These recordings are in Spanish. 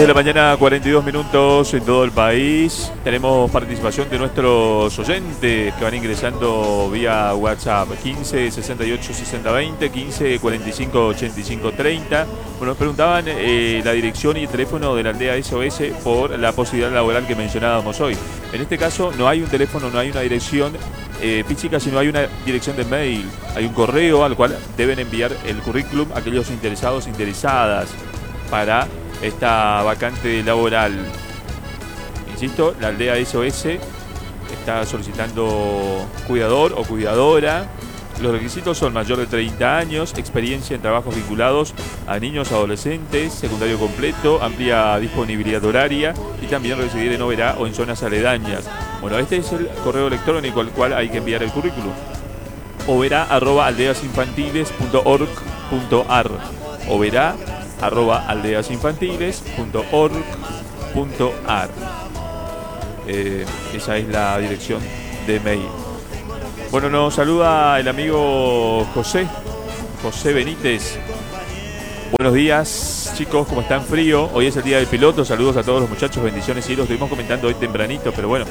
de la mañana, 42 minutos en todo el país. Tenemos participación de nuestros oyentes que van ingresando vía WhatsApp 15 68 60 20, 15 45 85 30. Bueno, nos preguntaban la dirección y el teléfono de la aldea SOS por la posibilidad laboral que mencionábamos hoy. En este caso no hay un teléfono, no hay una dirección física, sino hay una dirección de mail. Hay un correo al cual deben enviar el currículum a aquellos interesados, interesadas para esta vacante laboral. Insisto, la aldea SOS está solicitando cuidador o cuidadora. Los requisitos son mayor de 30 años, experiencia en trabajos vinculados a niños, adolescentes, secundario completo, amplia disponibilidad horaria y también residir en Oberá o en zonas aledañas. Bueno, este es el correo electrónico al cual hay que enviar el currículum. oberá@aldeasinfantiles.org.ar oberá@aldeasinfantiles.org.ar. Esa es la dirección de mail. Bueno, nos saluda el amigo José Benítez. Buenos días, chicos, ¿cómo están? Frío. Hoy es el día del piloto. Saludos a todos los muchachos, bendiciones. Y lo estuvimos comentando hoy tempranito, pero bueno,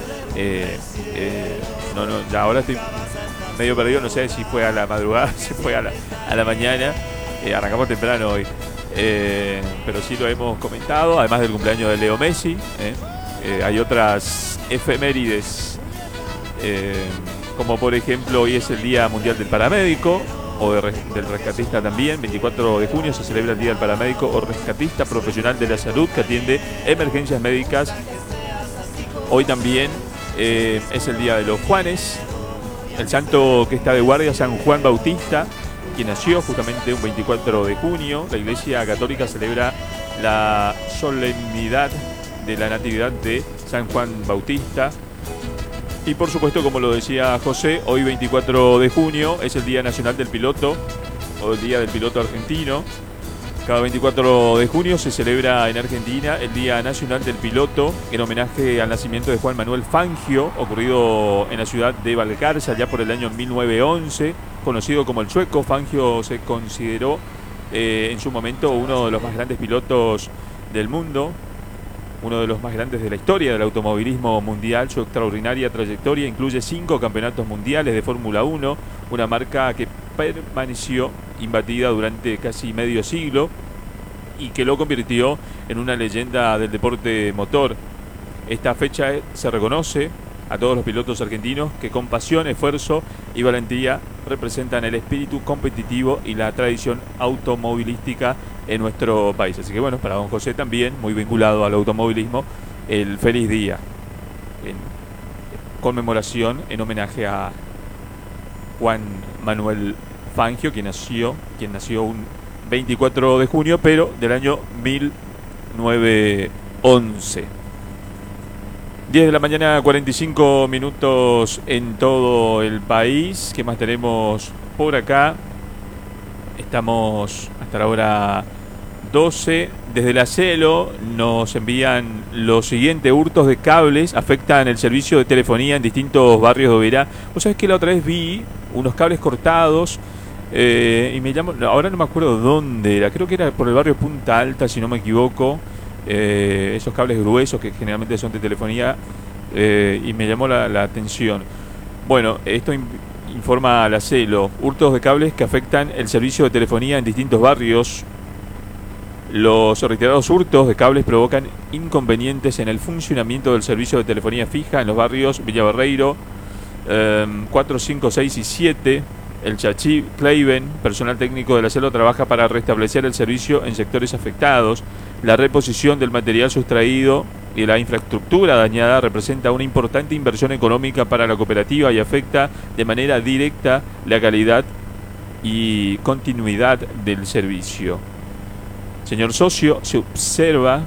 ya ahora estoy medio perdido. No sé si fue a la madrugada, si fue a la mañana. Arrancamos temprano hoy. Pero sí lo hemos comentado, además del cumpleaños de Leo Messi. Hay otras efemérides, como por ejemplo hoy es el Día Mundial del Paramédico o del Rescatista también. 24 de junio se celebra el Día del Paramédico o Rescatista Profesional de la Salud que atiende emergencias médicas. Hoy también es el Día de los Juanes. El santo que está de guardia, San Juan Bautista, quien nació justamente un 24 de junio. La Iglesia Católica celebra la solemnidad de la Natividad de San Juan Bautista. Y por supuesto, como lo decía José, hoy 24 de junio es el Día Nacional del Piloto o el Día del Piloto Argentino. Cada 24 de junio se celebra en Argentina el Día Nacional del Piloto en homenaje al nacimiento de Juan Manuel Fangio, ocurrido en la ciudad de Valcarce ya por el año 1911. Conocido como el Chueco, Fangio se consideró en su momento uno de los más grandes pilotos del mundo, uno de los más grandes de la historia del automovilismo mundial. Su extraordinaria trayectoria incluye 5 campeonatos mundiales de Fórmula 1, una marca que permaneció imbatida durante casi medio siglo y que lo convirtió en una leyenda del deporte motor. Esta fecha se reconoce a todos los pilotos argentinos que con pasión, esfuerzo y valentía representan el espíritu competitivo y la tradición automovilística en nuestro país. Así que bueno, para don José también, muy vinculado al automovilismo, el feliz día en conmemoración, en homenaje a Juan Manuel Fangio, quien nació un 24 de junio, pero del año 1911. 10 de la mañana, 45 minutos en todo el país. ¿Qué más tenemos por acá? Estamos hasta la hora 12. Desde la CELO nos envían lo siguiente: hurtos de cables afectan el servicio de telefonía en distintos barrios de Oberá. Vos sabés que la otra vez vi unos cables cortados y me llamó, ahora no me acuerdo dónde era, creo que era por el barrio Punta Alta, si no me equivoco. Esos cables gruesos que generalmente son de telefonía, y me llamó la atención. Bueno, esto informa a la CELO: hurtos de cables que afectan el servicio de telefonía en distintos barrios. Los reiterados hurtos de cables provocan inconvenientes en el funcionamiento del servicio de telefonía fija en los barrios Villa Barreiro 4, 5, 6 y 7. El Chachí, Kleiben, personal técnico de la CELO, trabaja para restablecer el servicio en sectores afectados. La reposición del material sustraído y la infraestructura dañada representa una importante inversión económica para la cooperativa y afecta de manera directa la calidad y continuidad del servicio. Señor socio, se observa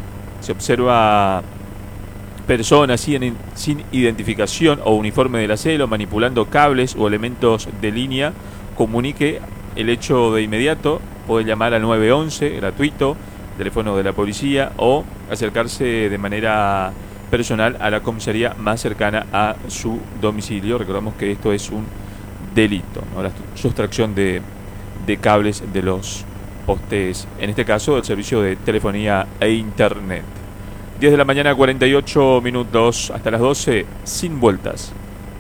personas sin identificación o uniforme de la CELO manipulando cables o elementos de línea. Comunique el hecho de inmediato. Puede llamar al 911 gratuito, teléfono de la policía, o acercarse de manera personal a la comisaría más cercana a su domicilio. Recordamos que esto es un delito, ¿no? La sustracción de cables de los postes, en este caso del servicio de telefonía e internet. 10 de la mañana, 48 minutos. Hasta las 12, sin vueltas.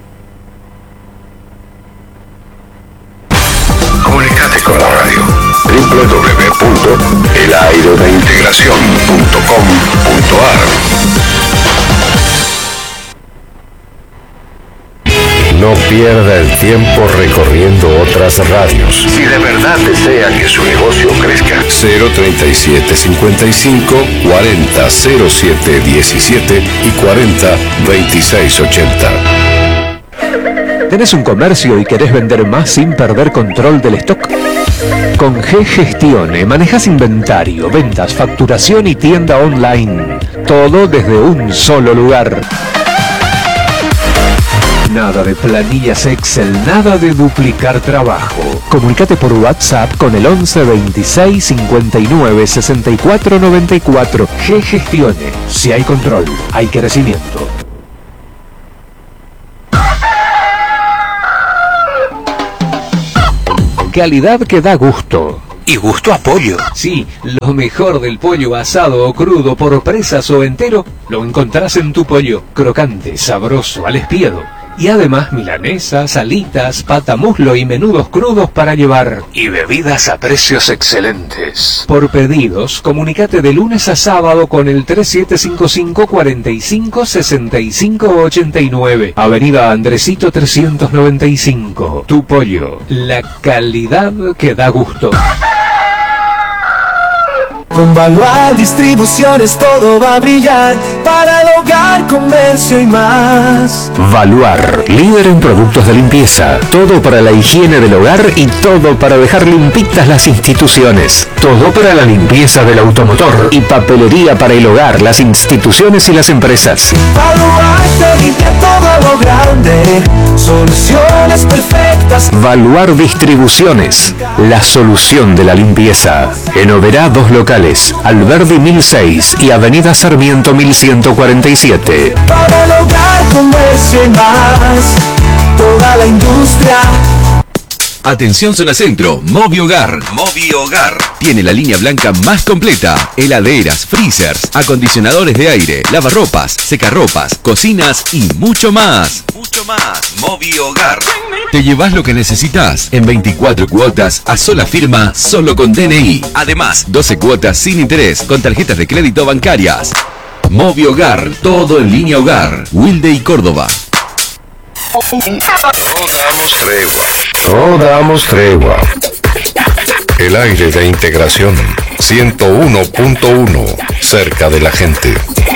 Comunicate con la radio. www.elairedeintegracion.com.ar. No pierda el tiempo recorriendo otras radios. Si de verdad desea que su negocio crezca, 037 55 40 07 17 y 40 26 80. ¿Tenés un comercio y querés vender más sin perder control del stock? Con G-Gestione manejas inventario, ventas, facturación y tienda online. Todo desde un solo lugar. Nada de planillas Excel, nada de duplicar trabajo. Comunicate por WhatsApp con el 11 26 59 64 94. G-Gestione. Si hay control, hay crecimiento. Calidad que da gusto. Y gusto a pollo. Sí, lo mejor del pollo asado o crudo por presas o entero lo encontrás en Tu Pollo. Crocante, sabroso, al espiedo. Y además milanesas, alitas, patamuslo y menudos crudos para llevar. Y bebidas a precios excelentes. Por pedidos, comunicate de lunes a sábado con el 3755 45 65 89. Avenida Andresito 395. Tu Pollo. La calidad que da gusto. Con Valuar Distribuciones todo va a brillar para el hogar, comercio y más. Valuar, líder en productos de limpieza. Todo para la higiene del hogar y todo para dejar limpitas las instituciones. Todo para la limpieza del automotor y papelería para el hogar, las instituciones y las empresas. Valuar te limpia todo lo grande. Soluciones perfectas. Valuar Distribuciones, la solución de la limpieza. En Oberá, 2 locales. Alberdi 1006 y Avenida Sarmiento 1147. Para el hogar, comercio y más. Toda la industria. Atención Zona Centro, Movi Hogar. Movi Hogar tiene la línea blanca más completa: heladeras, freezers, acondicionadores de aire, lavarropas, secarropas, cocinas y mucho más. Mucho más. Movi Hogar. Te llevas lo que necesitas en 24 cuotas a sola firma, solo con DNI. Además, 12 cuotas sin interés con tarjetas de crédito bancarias. Movi Hogar, todo en línea hogar. Wilde y Córdoba. No damos tregua. El aire de integración 101.1, cerca de la gente.